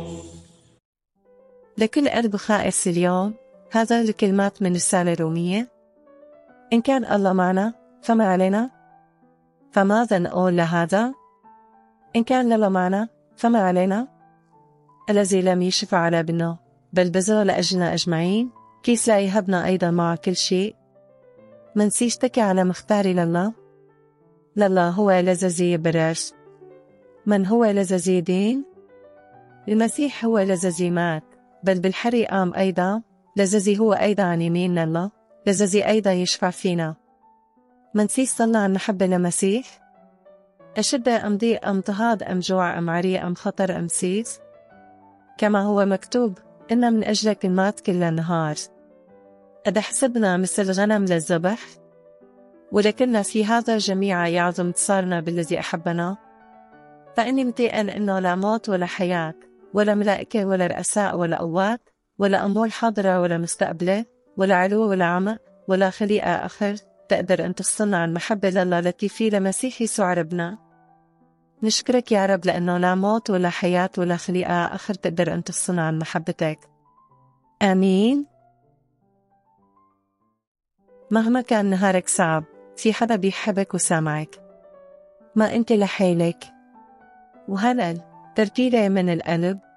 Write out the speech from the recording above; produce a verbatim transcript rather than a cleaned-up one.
لكل قلب خائس اليوم. هذا الكلمات من رسالة رومية. إن كان الله معنا فما علينا، فماذا نقول لهذا؟ إن كان الله معنا فما علينا. الذي لم يشفع على ابنه بل بذل لأجلنا أجمعين، كيس لا يهبنا أيضا مع كل شيء. من سيشتكي على مختاري لله. لله هو الذي يبرر. من هو الذي يدين؟ المسيح هو الذي مات، بل بالحري قام أيضا، الذي هو أيضا عن يمين الله، الذي أيضا يشفع فينا. من سيصلى عن محبة لمسيح. أشدة أم ضيق أم اضطهاد أم جوع أم عري أم خطر أم سيف، كما هو مكتوب: إن من أجلك مات كل النهار. قد حسبنا مثل غنم للذبح، ولكننا في هذا الجميع يعظم انتصارنا بالذي أحبنا. فإني متيقن إنه لا موت ولا حياة ولا ملائكة ولا رؤساء ولا قوات ولا أمور حاضرة ولا مستقبلة ولا علو ولا عمق ولا خليقة آخر تقدر أن تفصلنا عن محبة لله التي في لمسيح يسوع ربنا. نشكرك يا رب لأنه لا موت ولا حياة ولا خليقة آخر تقدر أن تفصلنا عن محبتك. آمين. مهما كان نهارك صعب، في حدا بيحبك وسامعك، ما أنت لحالك. وهلأ ترتيلة من القلب.